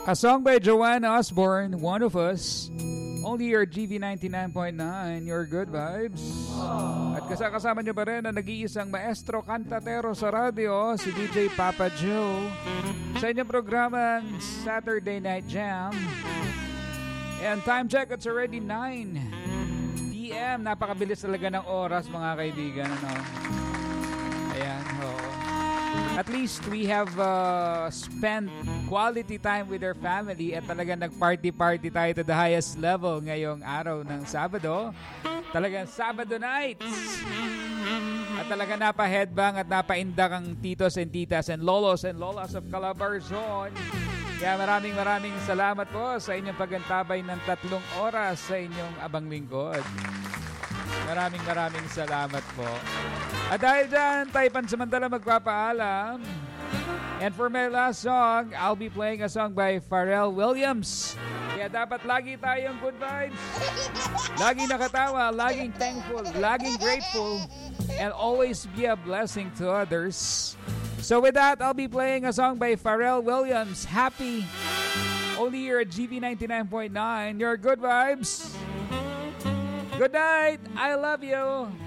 A song by Joanna Osborne, One of Us. Only your GV 99.9, your good vibes. At kasama nyo pa rin ang nag-iisang maestro kantatero sa radyo, si DJ Papa Joe. Sa inyong programang Saturday Night Jam. And time check, it's already 9 p.m. Napakabilis talaga ng oras, mga kaibigan. Ano? Ayan, at least we have spent quality time with our family at talagang nag-party-party tayo to the highest level ngayong araw ng Sabado. Talagang Sabado nights. At talagang napa-headbang at napa-indak ang titos and titas and lolos and lolas of Calabarzon. Kaya maraming salamat po sa inyong pagantabay ng 3 oras sa inyong abang lingkod. Maraming salamat po. At dahil dyan, tayo pansamantala magpapaalam. And for my last song, I'll be playing a song by Pharrell Williams. Kaya dapat lagi tayong good vibes. Laging nakatawa, laging thankful, laging grateful, and always be a blessing to others. So with that, I'll be playing a song by Pharrell Williams, Happy. Only here at GV 99.9, your good vibes. Good night. I love you.